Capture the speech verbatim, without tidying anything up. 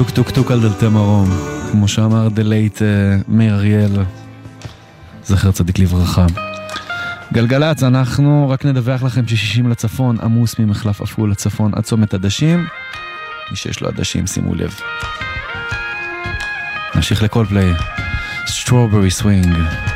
טוק טוק טוק על דלתי מרום, כמו שאמר דלייט מאיר אריאל, זכר צדיק לברכה. גלגלץ, אנחנו רק נדווח לכם ש-שישים לצפון עמוס ממחלף עפולה לצפון עד צומת עדשים. מי שיש לו עדשים, שימו לב. נמשיך לכל פליי. Strawberry Swing.